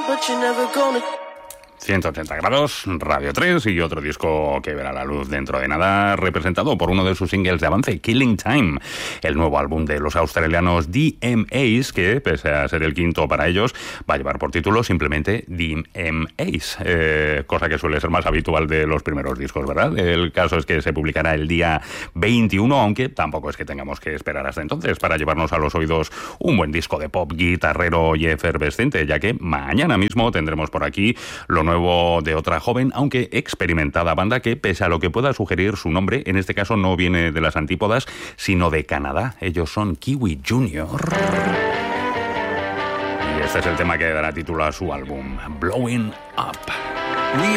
180 grados, Radio 3 y otro disco que verá la luz dentro de nada, representado por uno de sus singles de avance, Killing Time, el nuevo álbum de los australianos DMAs, que pese a ser el quinto para ellos, va a llevar por título simplemente DMAs, cosa que suele ser más habitual de los primeros discos, ¿verdad? El caso es que se publicará el día 21, aunque tampoco es que tengamos que esperar hasta entonces para llevarnos a los oídos un buen disco de pop guitarrero y efervescente, ya que mañana mismo tendremos por aquí lo nuevo de otra joven, aunque experimentada banda que, pese a lo que pueda sugerir su nombre, en este caso no viene de las antípodas, sino de Canadá. Ellos son Kiwi Junior. Y este es el tema que dará título a su álbum, Blowing Up.